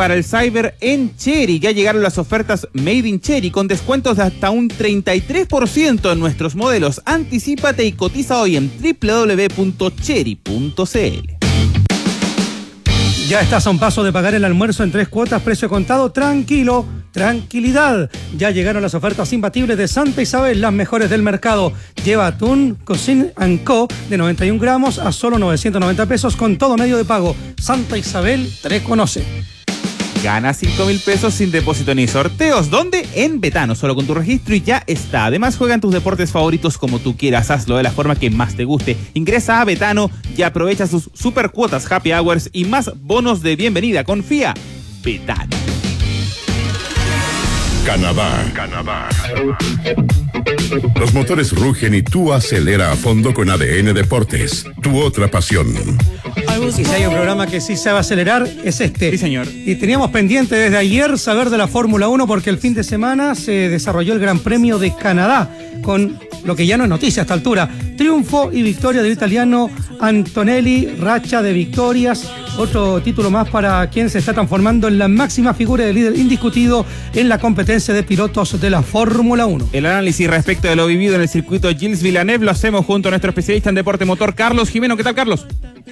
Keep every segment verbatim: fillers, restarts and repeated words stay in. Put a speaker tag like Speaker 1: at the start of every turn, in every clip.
Speaker 1: para el Cyber en Chery. Ya llegaron las ofertas Made in Chery con descuentos de hasta un treinta y tres por ciento en nuestros modelos. Anticípate y cotiza hoy en doble u doble u doble u punto chery punto c l.
Speaker 2: Ya estás a un paso de pagar el almuerzo en tres cuotas, precio contado. Tranquilo, tranquilidad. Ya llegaron las ofertas imbatibles de Santa Isabel, las mejores del mercado. Lleva atún Cocin and Co de noventa y un gramos a solo novecientos noventa pesos con todo medio de pago. Santa Isabel te conoce.
Speaker 1: Gana cinco mil pesos sin depósito ni sorteos. ¿Dónde? En Betano, solo con tu registro y ya está. Además, juega en tus deportes favoritos como tú quieras. Hazlo de la forma que más te guste. Ingresa a Betano y aprovecha sus super cuotas, happy hours y más bonos de bienvenida. Confía. Betano.
Speaker 3: Canadá. Canadá. Los motores rugen y tú acelera a fondo con A D N Deportes, tu otra pasión.
Speaker 2: Y si hay un programa que sí se va a acelerar, es este.
Speaker 1: Sí, señor.
Speaker 2: Y teníamos pendiente desde ayer saber de la Fórmula uno porque el fin de semana se desarrolló el Gran Premio de Canadá con lo que ya no es noticia a esta altura. Triunfo y victoria del italiano Antonelli, racha de victorias. Otro título más para quien se está transformando en la máxima figura de líder indiscutido en la competencia de pilotos de la Fórmula uno.
Speaker 1: El análisis respecto de lo vivido en el circuito Gilles Villeneuve lo hacemos junto a nuestro especialista en deporte motor, Carlos Jimeno. ¿Qué tal, Carlos?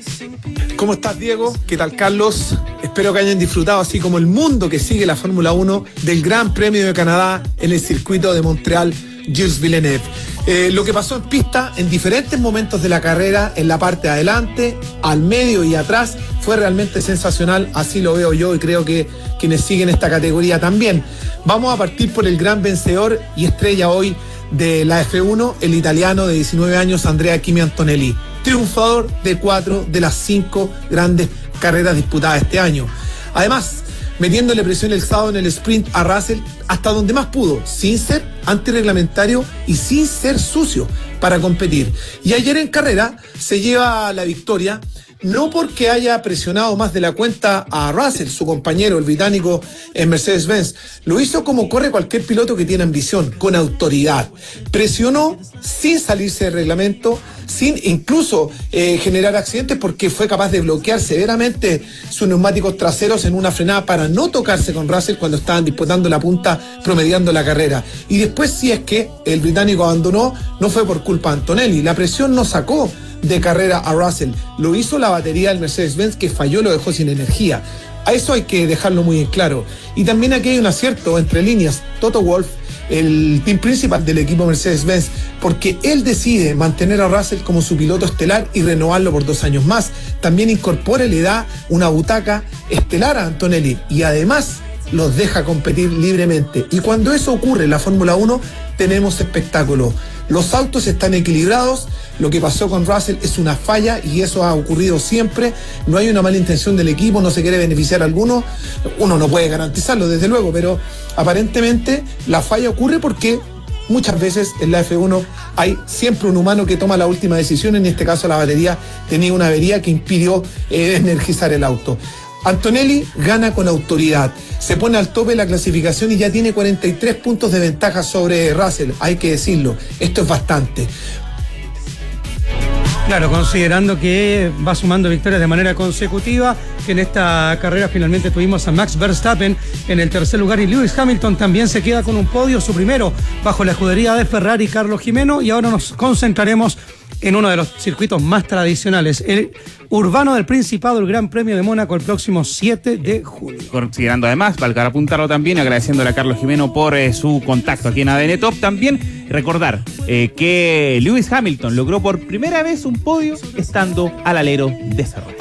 Speaker 4: ¿Cómo estás, Diego? ¿Qué tal, Carlos? Espero que hayan disfrutado, así como el mundo que sigue la Fórmula uno, del Gran Premio de Canadá en el circuito de Montreal Gilles Villeneuve. Eh, lo que pasó en pista en diferentes momentos de la carrera, en la parte de adelante, al medio y atrás, fue realmente sensacional. Así lo veo yo y creo que quienes siguen esta categoría también. Vamos a partir por el gran vencedor y estrella hoy de la F uno, el italiano de diecinueve años, Andrea Kimi Antonelli, triunfador de cuatro de las cinco grandes carreras disputadas este año. Además, metiéndole presión el sábado en el sprint a Russell hasta donde más pudo, sin ser antirreglamentario y sin ser sucio para competir. Y ayer en carrera se lleva la victoria, no porque haya presionado más de la cuenta a Russell, su compañero, el británico en Mercedes-Benz. Lo hizo como corre cualquier piloto que tiene ambición, con autoridad. Presionó sin salirse del reglamento, sin incluso eh, generar accidentes, porque fue capaz de bloquear severamente sus neumáticos traseros en una frenada para no tocarse con Russell cuando estaban disputando la punta, promediando la carrera. Y después, si es que el británico abandonó, no fue por culpa de Antonelli. La presión no sacó de carrera a Russell, lo hizo la batería del Mercedes-Benz, que falló, lo dejó sin energía. A eso hay que dejarlo muy en claro. Y también aquí hay un acierto entre líneas. Toto Wolff, el team principal del equipo Mercedes-Benz, porque él decide mantener a Russell como su piloto estelar y renovarlo por dos años más. También incorpora y le da una butaca estelar a Antonelli y además los deja competir libremente. Y cuando eso ocurre en la Fórmula uno, tenemos espectáculo. Los autos están equilibrados. Lo que pasó con Russell es una falla y eso ha ocurrido siempre. No hay una mala intención del equipo, no se quiere beneficiar a alguno. Uno no puede garantizarlo, desde luego, pero aparentemente la falla ocurre porque muchas veces en la F uno hay siempre un humano que toma la última decisión. En este caso la batería tenía una avería que impidió eh, energizar el auto. Antonelli gana con autoridad, se pone al tope de la clasificación y ya tiene cuarenta y tres puntos de ventaja sobre Russell, hay que decirlo, esto es bastante.
Speaker 2: Claro, considerando que va sumando victorias de manera consecutiva, que en esta carrera finalmente tuvimos a Max Verstappen en el tercer lugar y Lewis Hamilton también se queda con un podio, su primero bajo la escudería de Ferrari, Carlos Jimeno, y ahora nos concentraremos en uno de los circuitos más tradicionales, el urbano del Principado, el Gran Premio de Mónaco, el próximo siete de junio.
Speaker 1: Considerando además, valga apuntarlo también, agradeciéndole a Carlos Jimeno por eh, su contacto aquí en A D N Top. También recordar eh, que Lewis Hamilton logró por primera vez un podio estando al alero de Ferrari.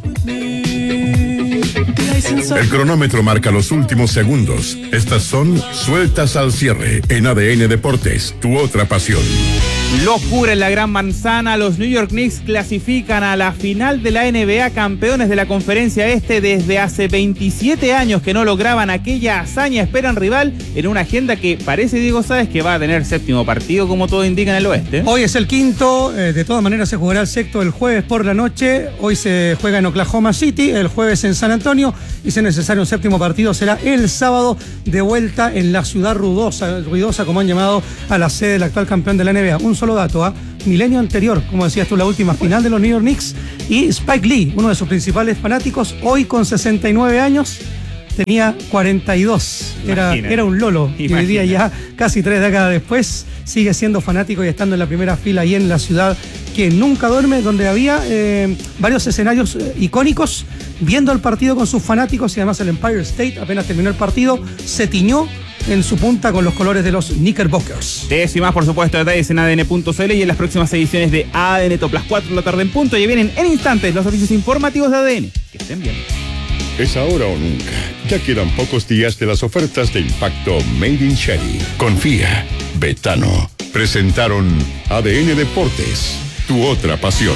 Speaker 3: El cronómetro marca los últimos segundos. Estas son sueltas al cierre en A D N Deportes, tu otra pasión.
Speaker 1: Locura en la Gran Manzana, los New York Knicks clasifican a la final de la N B A, campeones de la Conferencia Este desde hace veintisiete años que no lograban aquella hazaña. Esperan rival en una agenda que parece, Diego, sabes que va a tener séptimo partido, como todo indica en el oeste.
Speaker 2: Hoy es el quinto, eh, de todas maneras se jugará el sexto el jueves por la noche. Hoy se juega en Oklahoma City, el jueves en San Antonio, y si es necesario un séptimo partido será el sábado de vuelta en la ciudad ruidosa, ruidosa como han llamado a la sede del actual campeón de la N B A. Un solo dato, ¿eh? Milenio anterior, como decías tú, la última final de los New York Knicks, y Spike Lee, uno de sus principales fanáticos, hoy con sesenta y nueve años, tenía cuarenta y dos. Era, era un lolo. Imagina. Y hoy día ya, casi tres décadas después, sigue siendo fanático y estando en la primera fila ahí en la ciudad que nunca duerme, donde había eh, varios escenarios eh, icónicos, viendo el partido con sus fanáticos, y además el Empire State, apenas terminó el partido, se tiñó en su punta con los colores de los Knickerbockers.
Speaker 1: De eso y más, por supuesto, detalles en A D N punto C L y en las próximas ediciones de A D N Top, las cuatro de la tarde en punto. Y vienen en instantes los servicios informativos de A D N. Que estén bien.
Speaker 3: Es ahora o nunca. Ya quedan pocos días de las ofertas de impacto Made in Cherry. Confía. Betano. Presentaron A D N Deportes. Tu otra pasión.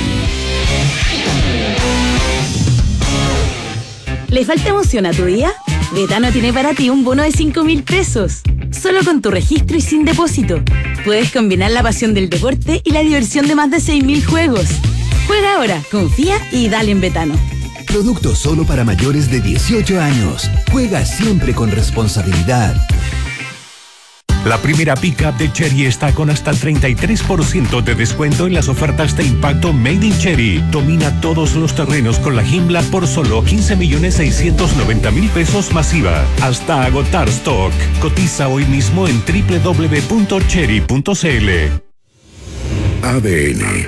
Speaker 5: ¿Le falta emoción a tu día? Betano tiene para ti un bono de cinco mil pesos. Solo con tu registro y sin depósito. Puedes combinar la pasión del deporte y la diversión de más de seis mil juegos. Juega ahora, confía y dale en Betano.
Speaker 6: Producto solo para mayores de dieciocho años. Juega siempre con responsabilidad.
Speaker 7: La primera pickup de Chery está con hasta el treinta y tres por ciento de descuento en las ofertas de impacto Made in Chery. Domina todos los terrenos con la Himmler por solo quince millones seiscientos noventa mil pesos masiva. Hasta agotar stock. Cotiza hoy mismo en doble u doble u doble u punto chery punto c l.
Speaker 3: A D N.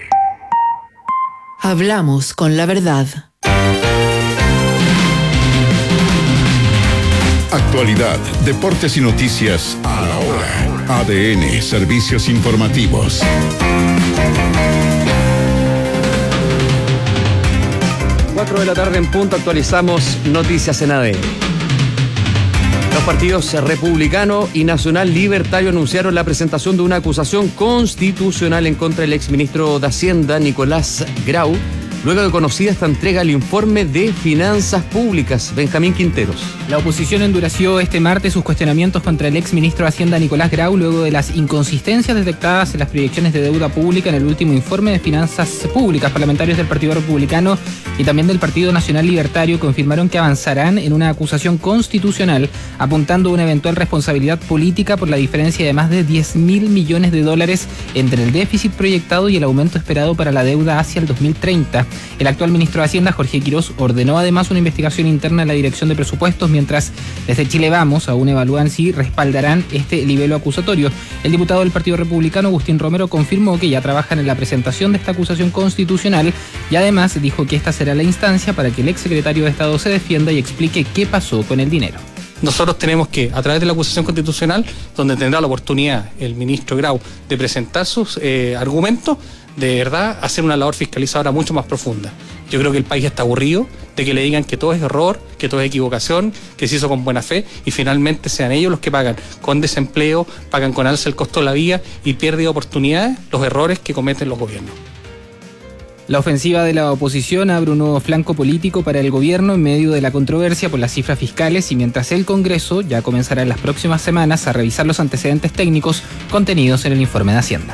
Speaker 8: Hablamos con la verdad.
Speaker 3: Actualidad, deportes y noticias a la hora. A D N, servicios informativos.
Speaker 9: cuatro de la tarde en punto, actualizamos noticias en A D N. Los partidos republicano y nacional libertario anunciaron la presentación de una acusación constitucional en contra del exministro de Hacienda, Nicolás Grau, luego de conocida esta entrega al informe de finanzas públicas. Benjamín Quinteros.
Speaker 10: La oposición endureció este martes sus cuestionamientos contra el exministro de Hacienda Nicolás Grau luego de las inconsistencias detectadas en las proyecciones de deuda pública en el último informe de finanzas públicas. Parlamentarios del Partido Republicano y también del Partido Nacional Libertario confirmaron que avanzarán en una acusación constitucional apuntando a una eventual responsabilidad política por la diferencia de más de diez mil millones de dólares entre el déficit proyectado y el aumento esperado para la deuda hacia el dos mil treinta. El actual ministro de Hacienda, Jorge Quirós, ordenó además una investigación interna en la Dirección de Presupuestos, mientras desde Chile Vamos aún evalúan si respaldarán este libelo acusatorio. El diputado del Partido Republicano, Agustín Romero, confirmó que ya trabajan en la presentación de esta acusación constitucional y además dijo que esta será la instancia para que el exsecretario de Estado se defienda y explique qué pasó con el dinero.
Speaker 11: Nosotros tenemos que, a través de la acusación constitucional, donde tendrá la oportunidad el ministro Grau de presentar sus eh, argumentos, de verdad hacer una labor fiscalizadora mucho más profunda. Yo creo que el país está aburrido de que le digan que todo es error, que todo es equivocación, que se hizo con buena fe y finalmente sean ellos los que pagan con desempleo, pagan con alza el costo de la vida y pierden oportunidades los errores que cometen los gobiernos.
Speaker 10: La ofensiva de la oposición abre un nuevo flanco político para el gobierno en medio de la controversia por las cifras fiscales y mientras el Congreso ya comenzará en las próximas semanas a revisar los antecedentes técnicos contenidos en el informe de Hacienda.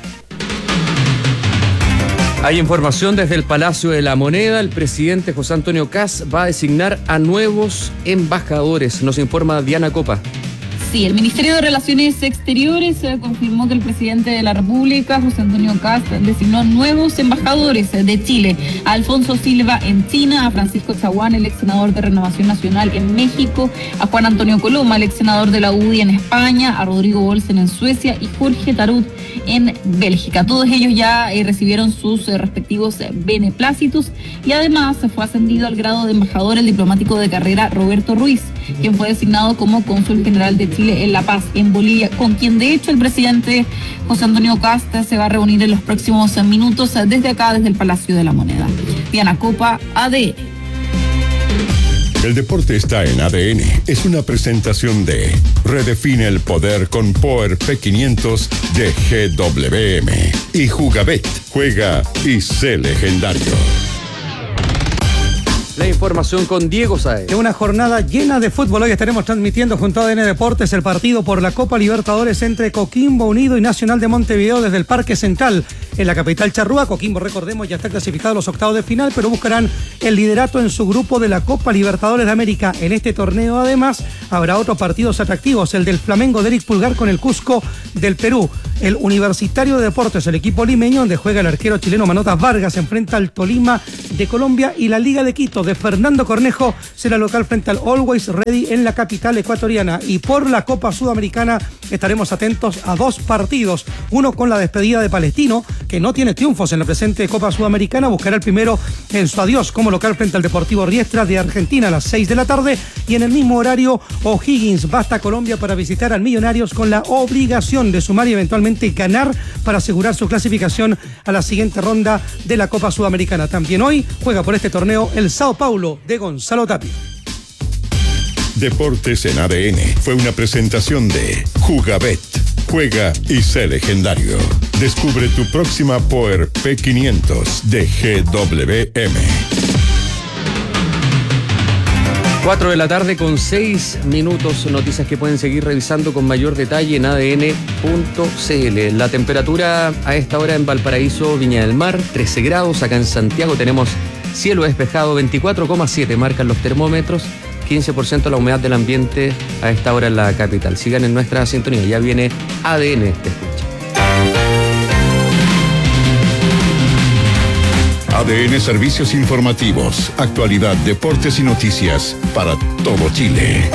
Speaker 9: Hay información desde el Palacio de la Moneda. El presidente José Antonio Kast va a designar a nuevos embajadores. Nos informa Diana Copa.
Speaker 12: Sí, el Ministerio de Relaciones Exteriores eh, confirmó que el presidente de la República, José Antonio Kast, designó nuevos embajadores de Chile: a Alfonso Silva en China, a Francisco Chaguán, el ex senador de Renovación Nacional en México, a Juan Antonio Coloma, el ex senador de la U D I en España, a Rodrigo Olsen en Suecia y Jorge Tarut en Bélgica. Todos ellos ya eh, recibieron sus eh, respectivos eh, beneplácitos y además se fue ascendido al grado de embajador el diplomático de carrera Roberto Ruiz, quien fue designado como cónsul general de Chile en La Paz, en Bolivia, con quien de hecho el presidente José Antonio Kast se va a reunir en los próximos minutos desde acá, desde el Palacio de la Moneda. Diana Copa, A D N.
Speaker 3: El deporte está en A D N. Es una presentación de Redefine el poder con Power P quinientos de G W M y Jugabet. Juega y sé legendario.
Speaker 9: La información con Diego Sáez.
Speaker 2: De una jornada llena de fútbol, hoy estaremos transmitiendo junto a A D N Deportes el partido por la Copa Libertadores entre Coquimbo Unido y Nacional de Montevideo desde el Parque Central en la capital charrúa. Coquimbo, recordemos, ya está clasificado a los octavos de final, pero buscarán el liderato en su grupo de la Copa Libertadores de América. En este torneo, además, habrá otros partidos atractivos, el del Flamengo de Eric Pulgar con el Cusco del Perú. el Universitario de Deportes, el equipo limeño, donde juega el arquero chileno Manotas Vargas, se enfrenta al Tolima de Colombia, y la Liga de Quito de Fernando Cornejo será local frente al Always Ready en la capital ecuatoriana. Y por la Copa Sudamericana estaremos atentos a dos partidos, uno con la despedida de Palestino, que no tiene triunfos en la presente Copa Sudamericana, buscará el primero en su adiós como local frente al Deportivo Riestra de Argentina a las seis de la tarde, y en el mismo horario O'Higgins va hasta Colombia para visitar al Millonarios con la obligación de sumar y eventualmente ganar para asegurar su clasificación a la siguiente ronda de la Copa Sudamericana. También hoy juega por este torneo el Sao Paulo de Gonzalo Tapia.
Speaker 3: Deportes en A D N fue una presentación de Jugabet. Juega y sé legendario. Descubre tu próxima Power P quinientos de G W M.
Speaker 9: cuatro de la tarde con seis minutos, noticias que pueden seguir revisando con mayor detalle en A D N punto C L. La temperatura a esta hora en Valparaíso, Viña del Mar, trece grados. Acá en Santiago tenemos cielo despejado, veinticuatro coma siete marcan los termómetros, quince por ciento la humedad del ambiente a esta hora en la capital. Sigan en nuestra sintonía, ya viene A D N, te escucha.
Speaker 3: A D N Servicios Informativos, actualidad, deportes y noticias para todo Chile.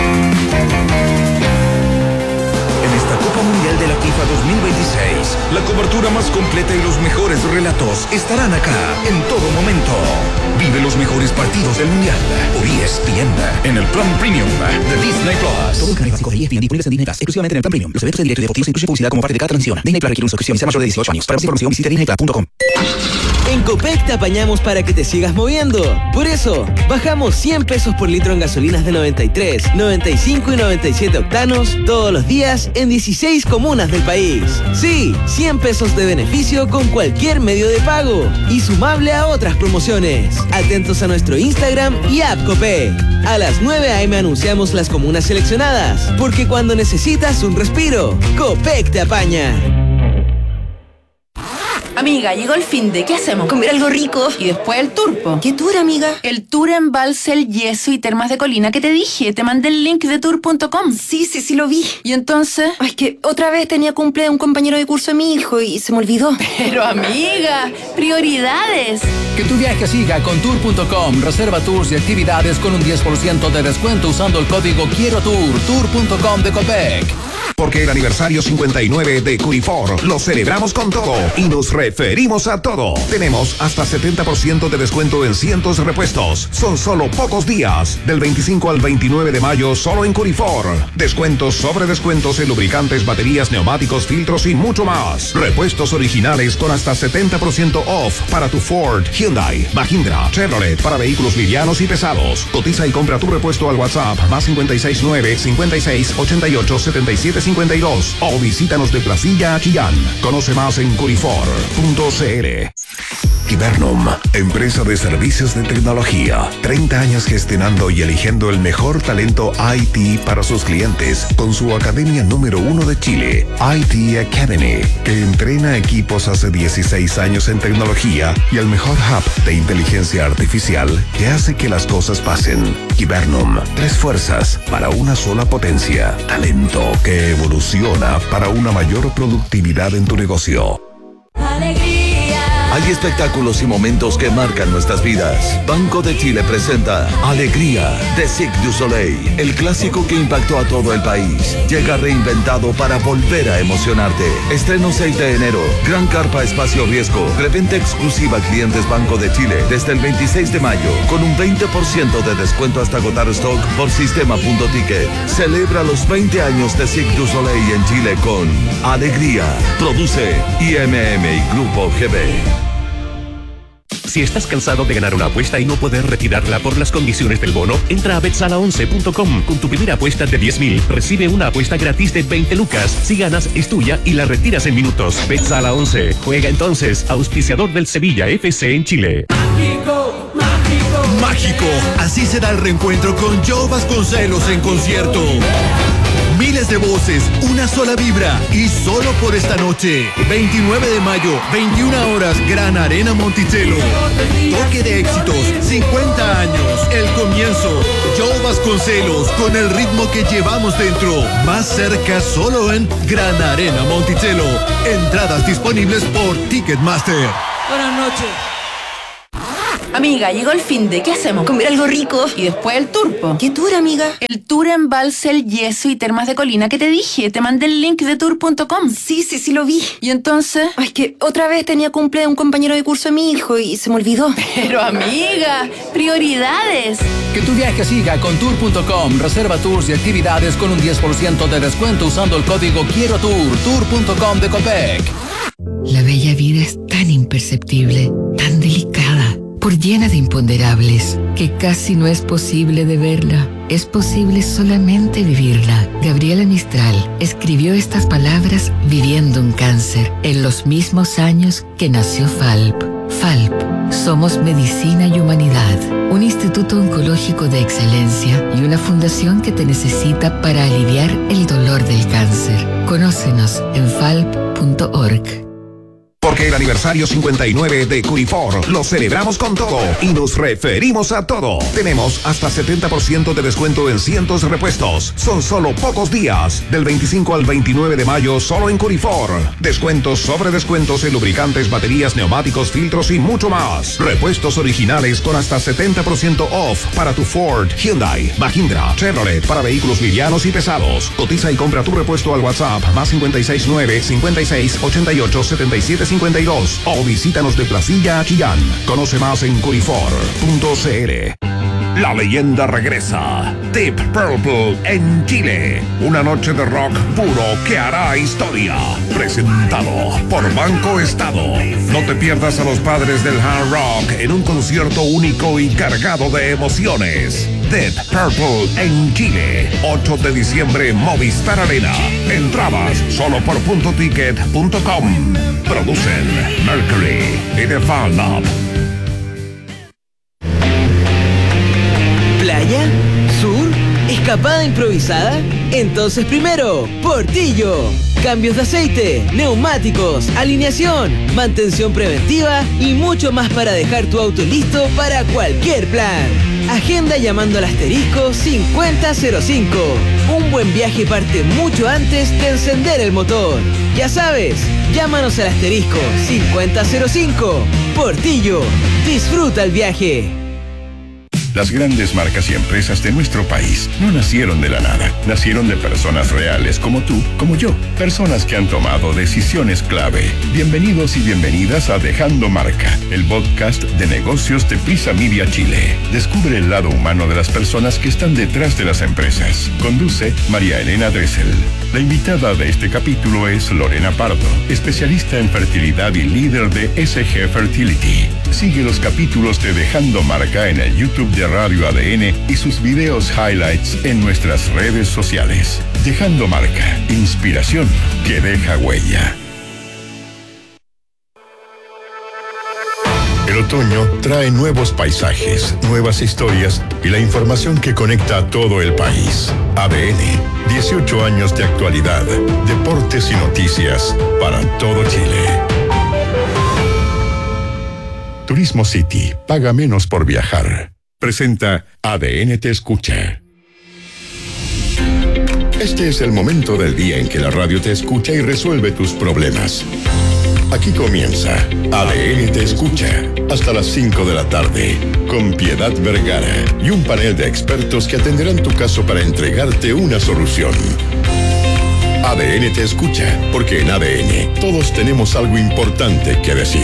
Speaker 13: En esta Copa Mundial de la FIFA dos mil veintiséis, la cobertura más completa y los mejores relatos estarán acá en todo momento. Vive los mejores partidos del Mundial por E S P N en el plan premium de Disney Plus.
Speaker 14: Todos los canales básicos de E S P N disponibles en Disney Plus, exclusivamente en el plan premium. Los eventos de directo y deportivos incluyen publicidad como parte de cada transmisión. Disney Plus requiere una suscripción y sea mayor de dieciocho años. Para más información visita disney plus punto com.
Speaker 15: En Copec te apañamos para que te sigas moviendo. Por eso, bajamos cien pesos por litro en gasolinas de noventa y tres, noventa y cinco y noventa y siete octanos todos los días en dieciséis comunas del país. Sí, cien pesos de beneficio con cualquier medio de pago y sumable a otras promociones. Atentos a nuestro Instagram y app Copec. A las nueve a eme anunciamos las comunas seleccionadas, porque cuando necesitas un respiro, Copec te apaña.
Speaker 16: Amiga, llegó el fin de, ¿qué hacemos? Comer algo rico y después el tour, po.
Speaker 17: ¿Qué tour, amiga?
Speaker 16: El tour en Balsel, Yeso y Termas de Colina que te dije. Te mandé el link de tour punto com.
Speaker 17: Sí, sí, sí lo vi.
Speaker 16: ¿Y entonces?
Speaker 17: Ay, que otra vez tenía cumple de un compañero de curso de mi hijo y se me olvidó.
Speaker 16: Pero amiga, prioridades.
Speaker 18: Que tu viaje siga con tour punto com. Reserva tours y actividades con un diez por ciento de descuento usando el código Quiero Tour. tour punto com de Copec.
Speaker 13: Porque el aniversario cincuenta y nueve de Curifor lo celebramos con todo y nos referimos a todo. Tenemos hasta setenta por ciento de descuento en cientos de repuestos. Son solo pocos días. Del veinticinco al veintinueve de mayo solo en Curifor. Descuentos sobre descuentos en lubricantes, baterías, neumáticos, filtros y mucho más. Repuestos originales con hasta setenta por ciento off para tu Ford, Hyundai, Mahindra, Chevrolet para vehículos livianos y pesados. Cotiza y compra tu repuesto al WhatsApp más cincuenta y seis nueve, cincuenta y seis, ochenta y ocho, setenta y siete cincuenta y dos o visítanos de Placilla a Chillán. Conoce más en curifor punto c l.
Speaker 3: Ibernum, empresa de servicios de tecnología. treinta años gestionando y eligiendo el mejor talento I T para sus clientes con su academia número uno de Chile, I T Academy, que entrena equipos hace dieciséis años en tecnología y el mejor hub de inteligencia artificial que hace que las cosas pasen. Ibernum, tres fuerzas para una sola potencia. Talento que evoluciona para una mayor productividad en tu negocio.
Speaker 19: Hay espectáculos y momentos que marcan nuestras vidas. Banco de Chile presenta Alegría de Cirque du Soleil, el clásico que impactó a todo el país. Llega reinventado para volver a emocionarte. Estreno seis de enero. Gran Carpa Espacio Riesgo. Reventa exclusiva a clientes Banco de Chile desde el veintiséis de mayo con un veinte por ciento de descuento hasta agotar stock por sistema punto ticket. Celebra los veinte años de Cirque du Soleil en Chile con Alegría. Produce I M M y Grupo G B.
Speaker 7: Si estás cansado de ganar una apuesta y no poder retirarla por las condiciones del bono, entra a bet sala once punto com. Con tu primera apuesta de diez mil, recibe una apuesta gratis de veinte lucas. Si ganas, es tuya y la retiras en minutos. Bet Sala once. Juega entonces, auspiciador del Sevilla F C en Chile.
Speaker 20: Mágico, mágico. Mágico. Así será el reencuentro con Joe Vasconcelos en concierto.
Speaker 21: Miles de voces, una sola vibra y solo por esta noche. veintinueve de mayo, veintiuna horas, Gran Arena Monticello. Toque de éxitos, cincuenta años, el comienzo. Joe Vasconcelos con el ritmo que llevamos dentro. Más cerca solo en Gran Arena Monticello. Entradas disponibles por Ticketmaster.
Speaker 20: Buenas noches.
Speaker 16: Amiga, llegó el fin de. ¿Qué hacemos?
Speaker 17: Comer algo rico.
Speaker 16: Y después el turpo.
Speaker 17: ¿Qué tour, amiga?
Speaker 16: El tour en Balsel, Yeso y Termas de Colina que te dije. Te mandé el link de tour punto com.
Speaker 17: Sí, sí, sí lo vi.
Speaker 16: ¿Y entonces?
Speaker 17: Ay, que otra vez tenía cumple de un compañero de curso de mi hijo y se me olvidó.
Speaker 16: Pero amiga, prioridades.
Speaker 18: Que tu viaje siga con tour punto com. Reserva tours y actividades con un diez por ciento de descuento usando el código Quiero Tour. tour punto com de Copec.
Speaker 22: La bella vida es tan imperceptible, tan delicada, por llena de imponderables, que casi no es posible de verla. Es posible solamente vivirla. Gabriela Mistral escribió estas palabras viviendo un cáncer en los mismos años que nació F A L P. F A L P. Somos Medicina y Humanidad, un instituto oncológico de excelencia y una fundación que te necesita para aliviar el dolor del cáncer. Conócenos en falp punto org.
Speaker 13: Porque el aniversario cincuenta y nueve de Curifor lo celebramos con todo y nos referimos a todo. Tenemos hasta setenta por ciento de descuento en cientos de repuestos. Son solo pocos días, del veinticinco al veintinueve de mayo solo en Curifor. Descuentos sobre descuentos en lubricantes, baterías, neumáticos, filtros y mucho más. Repuestos originales con hasta setenta por ciento off para tu Ford, Hyundai, Mahindra, Chevrolet, para vehículos livianos y pesados. Cotiza y compra tu repuesto al WhatsApp más cincuenta y seis nueve, cincuenta y seis, ochenta y ocho, setenta y siete cincuenta y dos o visítanos de Placilla a Chillán. Conoce más en curifor punto c l. La leyenda regresa. Deep Purple en Chile. Una noche de rock puro que hará historia. Presentado por Banco Estado. No te pierdas a los padres del hard rock en un concierto único y cargado de emociones. Deep Purple en Chile. ocho de diciembre, Movistar Arena. Entradas solo por punto ticket punto com. Producen Mercury y The Fan Lab.
Speaker 15: ¿Playa? ¿Sur? ¿Escapada improvisada? Entonces primero, Portillo. Cambios de aceite, neumáticos, alineación, mantención preventiva y mucho más para dejar tu auto listo para cualquier plan. Agenda llamando al asterisco cincuenta cero cinco. Un buen viaje parte mucho antes de encender el motor. Ya sabes, llámanos al asterisco cincuenta cero cinco. Portillo, disfruta el viaje.
Speaker 3: Las grandes marcas y empresas de nuestro país no nacieron de la nada. Nacieron de personas reales como tú, como yo. Personas que han tomado decisiones clave. Bienvenidos y bienvenidas a Dejando Marca, el podcast de negocios de Prisa Media Chile. Descubre el lado humano de las personas que están detrás de las empresas. Conduce María Elena Dressel. La invitada de este capítulo es Lorena Pardo, especialista en fertilidad y líder de S G Fertility. Sigue los capítulos de Dejando Marca en el YouTube de Radio A D N y sus videos highlights en nuestras redes sociales. Dejando Marca, inspiración que deja huella. El otoño trae nuevos paisajes, nuevas historias y la información que conecta a todo el país. A D N, dieciocho años de actualidad, deportes y noticias para todo Chile. Turismo City, paga menos por viajar. Presenta A D N Te Escucha. Este es el momento del día en que la radio te escucha y resuelve tus problemas. Aquí comienza A D N Te Escucha, hasta las cinco de la tarde, con Piedad Vergara y un panel de expertos que atenderán tu caso para entregarte una solución. A D N Te Escucha, porque en A D N todos tenemos algo importante que decir.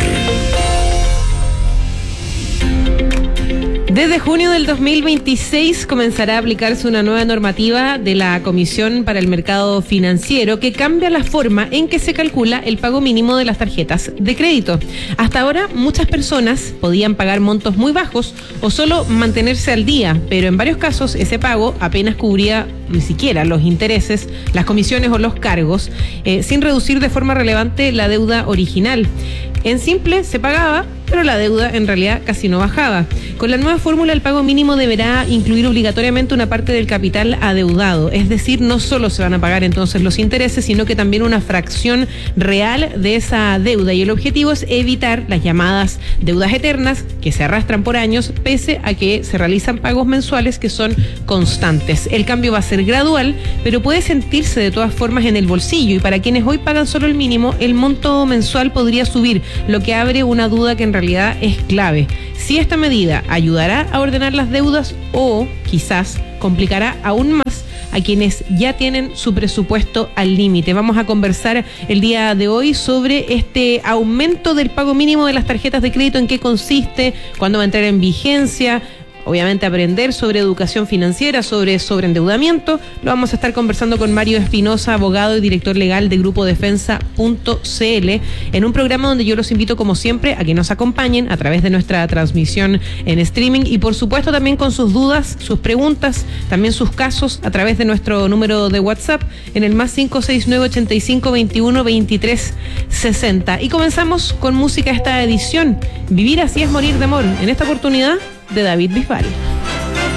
Speaker 23: Desde junio del dos mil veintiséis comenzará a aplicarse una nueva normativa de la Comisión para el Mercado Financiero que cambia la forma en que se calcula el pago mínimo de las tarjetas de crédito. Hasta ahora, muchas personas podían pagar montos muy bajos o solo mantenerse al día, pero en varios casos ese pago apenas cubría ni siquiera los intereses, las comisiones o los cargos, eh, sin reducir de forma relevante la deuda original. En simple, se pagaba, pero la deuda en realidad casi no bajaba. Con la nueva fórmula, el pago mínimo deberá incluir obligatoriamente una parte del capital adeudado, es decir, no solo se van a pagar entonces los intereses, sino que también una fracción real de esa deuda, y el objetivo es evitar las llamadas deudas eternas que se arrastran por años, pese a que se realizan pagos mensuales que son constantes. El cambio va a ser gradual, pero puede sentirse de todas formas en el bolsillo, y para quienes hoy pagan solo el mínimo, el monto mensual podría subir, lo que abre una duda que en realidad es clave. Si esta medida ayudará a ordenar las deudas o quizás complicará aún más a quienes ya tienen su presupuesto al límite. Vamos a conversar el día de hoy sobre este aumento del pago mínimo de las tarjetas de crédito, en qué consiste, cuándo va a entrar en vigencia. Obviamente aprender sobre educación financiera, sobre sobreendeudamiento. Lo vamos a estar conversando con Mario Espinosa, abogado y director legal de Grupo Defensa punto c l, en un programa donde yo los invito, como siempre, a que nos acompañen a través de nuestra transmisión en streaming, y por supuesto también con sus dudas, sus preguntas, también sus casos a través de nuestro número de WhatsApp en el más cinco seis nueve ochenta y cinco veintiuno veintitrés sesenta. Y comenzamos con música esta edición. Vivir así es morir de amor. En esta oportunidad, de David Bisbal.